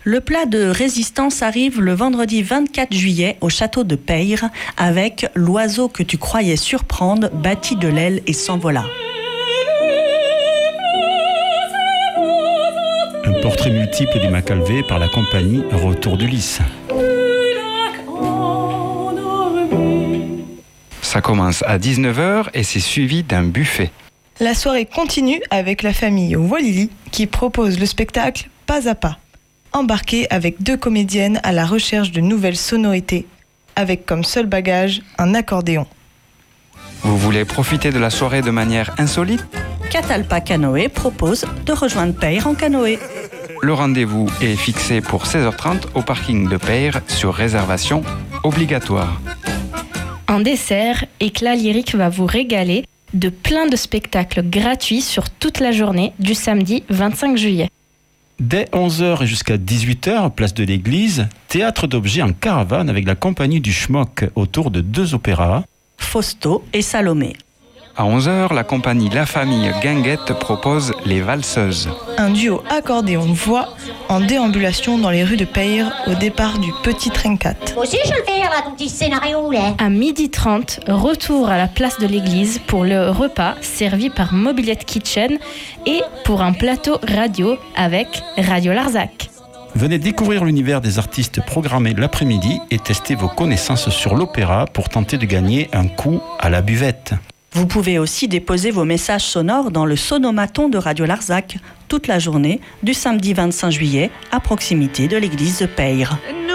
Le plat de résistance arrive le vendredi 24 juillet au château de Peyre avec l'oiseau que tu croyais surprendre, battit de l'aile et s'envola. Un portrait multiple du Macalvé par la compagnie Retour d'Ulysse. Ça commence à 19h et c'est suivi d'un buffet. La soirée continue avec la famille Walili qui propose le spectacle Pas à pas. Embarquée avec 2 comédiennes à la recherche de nouvelles sonorités, avec comme seul bagage un accordéon. Vous voulez profiter de la soirée de manière insolite ? Catalpa Canoë propose de rejoindre Peyre en canoë. Le rendez-vous est fixé pour 16h30 au parking de Peyre sur réservation obligatoire. En dessert, Éclat Lyrique va vous régaler de plein de spectacles gratuits sur toute la journée du samedi 25 juillet. Dès 11h et jusqu'à 18h, place de l'église, théâtre d'objets en caravane avec la compagnie du Schmock autour de 2 opéras. Fausto et Salomé. À 11h, la compagnie La Famille Guinguette propose Les Valseuses. Un duo accordéon-voix en déambulation dans les rues de Peyre au départ du Petit Trinquat. Aussi, je le fais là, ton petit scénario là. À 12h30, retour à la place de l'église pour le repas servi par Mobilette Kitchen et pour un plateau radio avec Radio Larzac. Venez découvrir l'univers des artistes programmés l'après-midi et tester vos connaissances sur l'opéra pour tenter de gagner un coup à la buvette. Vous pouvez aussi déposer vos messages sonores dans le sonomaton de Radio Larzac toute la journée du samedi 25 juillet à proximité de l'église de Peyre.